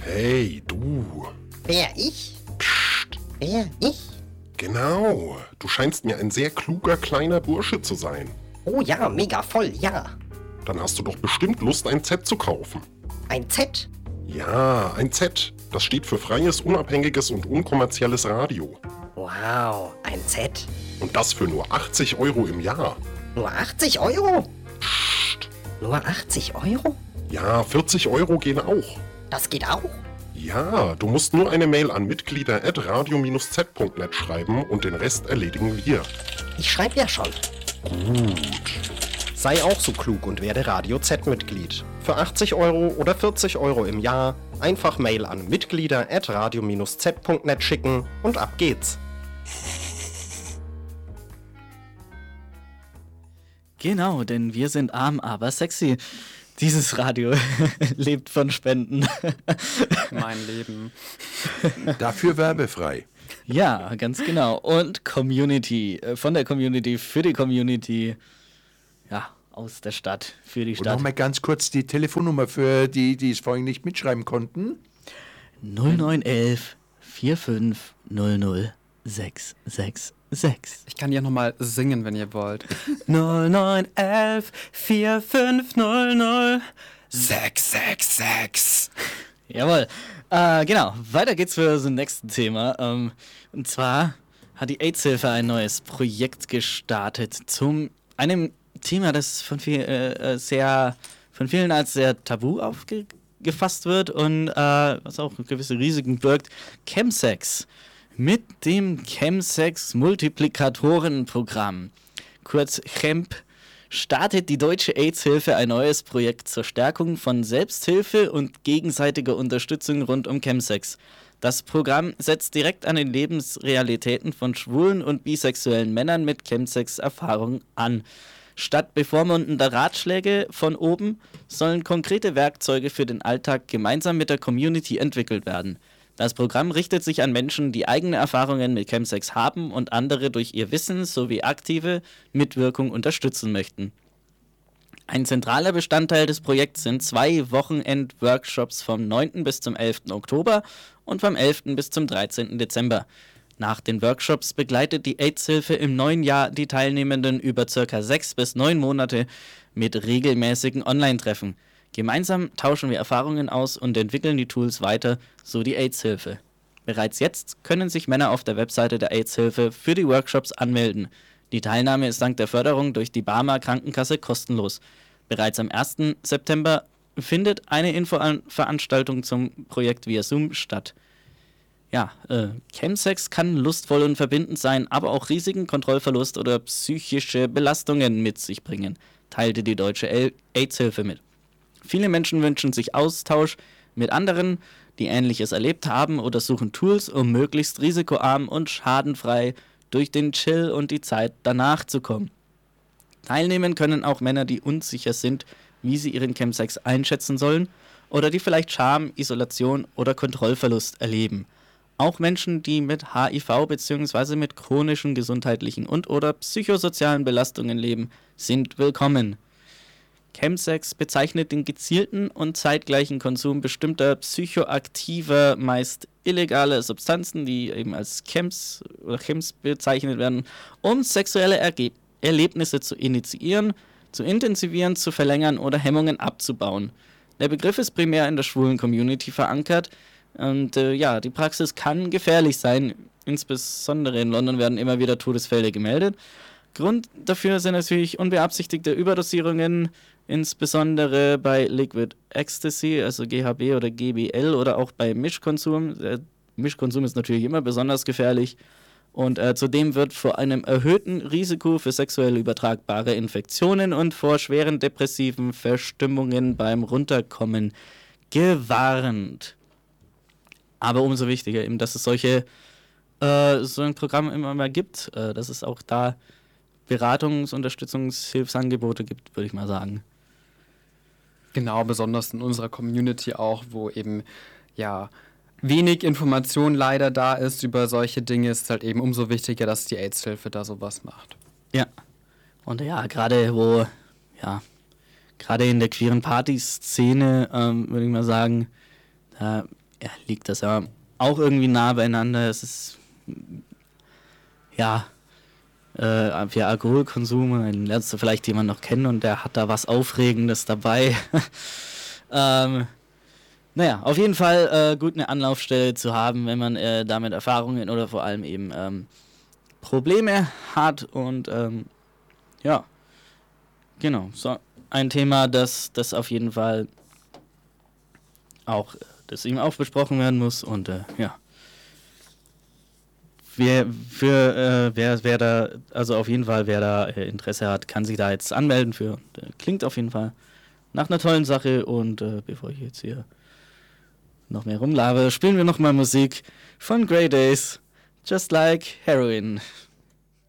Hey, du. Wer, ich? Psst. Wer, ich? Genau. Du scheinst mir ein sehr kluger kleiner Bursche zu sein. Oh ja, mega voll, ja. Dann hast du doch bestimmt Lust, ein Z zu kaufen. Ein Z? Ja, ein Z. Das steht für freies, unabhängiges und unkommerzielles Radio. Wow, ein Z. Und das für nur 80 Euro im Jahr. Nur 80 Euro? Psst. Nur 80 Euro? Ja, 40 Euro gehen auch. Das geht auch? Ja, du musst nur eine Mail an mitglieder@radio-z.net schreiben und den Rest erledigen wir. Ich schreibe ja schon. Gut. Sei auch so klug und werde Radio Z-Mitglied. Für 80 Euro oder 40 Euro im Jahr einfach Mail an mitglieder@radio-z.net schicken und ab geht's. Genau, denn wir sind arm, aber sexy. Dieses Radio lebt von Spenden. Mein Leben. Dafür werbefrei. Ja, ganz genau. Und Community. Von der Community, für die Community. Ja, aus der Stadt, für die Und Stadt. nochmal ganz kurz die Telefonnummer für die, die es vorhin nicht mitschreiben konnten. 0911 4500 666. Ich kann ja nochmal singen, wenn ihr wollt. 0911 4500 666. Jawohl. Genau, weiter geht's für das nächste Thema. Und zwar hat die AIDS-Hilfe ein neues Projekt gestartet zu einem Thema, das von vielen als sehr tabu aufgefasst wird und was auch gewisse Risiken birgt. Chemsex. Mit dem Chemsex-Multiplikatoren-Programm, kurz CHEMP, startet die Deutsche AIDS-Hilfe ein neues Projekt zur Stärkung von Selbsthilfe und gegenseitiger Unterstützung rund um Chemsex. Das Programm setzt direkt an den Lebensrealitäten von schwulen und bisexuellen Männern mit Chemsex-Erfahrung an. Statt bevormundender Ratschläge von oben sollen konkrete Werkzeuge für den Alltag gemeinsam mit der Community entwickelt werden. Das Programm richtet sich an Menschen, die eigene Erfahrungen mit Chemsex haben und andere durch ihr Wissen sowie aktive Mitwirkung unterstützen möchten. Ein zentraler Bestandteil des Projekts sind 2 Wochenend-Workshops vom 9. bis zum 11. Oktober und vom 11. bis zum 13. Dezember. Nach den Workshops begleitet die AIDS-Hilfe im neuen Jahr die Teilnehmenden über ca. 6 bis 9 Monate mit regelmäßigen Online-Treffen. Gemeinsam tauschen wir Erfahrungen aus und entwickeln die Tools weiter, so die AIDS-Hilfe. Bereits jetzt können sich Männer auf der Webseite der AIDS-Hilfe für die Workshops anmelden. Die Teilnahme ist dank der Förderung durch die Barmer Krankenkasse kostenlos. Bereits am 1. September findet eine Infoveranstaltung zum Projekt via Zoom statt. Ja, Chemsex kann lustvoll und verbindend sein, aber auch Risiken, Kontrollverlust oder psychische Belastungen mit sich bringen, teilte die Deutsche AIDS-Hilfe mit. Viele Menschen wünschen sich Austausch mit anderen, die Ähnliches erlebt haben oder suchen Tools, um möglichst risikoarm und schadenfrei durch den Chill und die Zeit danach zu kommen. Teilnehmen können auch Männer, die unsicher sind, wie sie ihren Chemsex einschätzen sollen oder die vielleicht Scham, Isolation oder Kontrollverlust erleben. Auch Menschen, die mit HIV bzw. mit chronischen gesundheitlichen und/oder psychosozialen Belastungen leben, sind willkommen. Chemsex bezeichnet den gezielten und zeitgleichen Konsum bestimmter psychoaktiver, meist illegaler Substanzen, die eben als Chems oder Chems bezeichnet werden, um sexuelle Erlebnisse zu initiieren, zu intensivieren, zu verlängern oder Hemmungen abzubauen. Der Begriff ist primär in der schwulen Community verankert und die Praxis kann gefährlich sein. Insbesondere in London werden immer wieder Todesfälle gemeldet. Grund dafür sind natürlich unbeabsichtigte Überdosierungen, insbesondere bei Liquid Ecstasy, also GHB oder GBL oder auch bei Mischkonsum. Der Mischkonsum ist natürlich immer besonders gefährlich und zudem wird vor einem erhöhten Risiko für sexuell übertragbare Infektionen und vor schweren depressiven Verstimmungen beim Runterkommen gewarnt. Aber umso wichtiger eben, dass es so ein Programm immer mal gibt, dass es auch da Beratungs-, Unterstützungshilfsangebote gibt, würde ich mal sagen. Genau, besonders in unserer Community auch, wo eben wenig Information leider da ist über solche Dinge, ist es halt eben umso wichtiger, dass die AIDS-Hilfe da sowas macht. Ja. Und gerade in der queeren Party-Szene, würde ich mal sagen, da liegt das ja auch irgendwie nah beieinander. Es ist für Alkoholkonsum, dann lernst du vielleicht jemanden noch kennen und der hat da was Aufregendes dabei. Auf jeden Fall gut eine Anlaufstelle zu haben, wenn man damit Erfahrungen oder vor allem eben Probleme hat und genau, so ein Thema, das auf jeden Fall auch, das eben auch besprochen werden muss und wer da, also auf jeden Fall, wer da Interesse hat, kann sich da jetzt anmelden für. Klingt auf jeden Fall nach einer tollen Sache und bevor ich jetzt hier noch mehr rumlabe, spielen wir nochmal Musik von Grey Days, Just Like Heroin.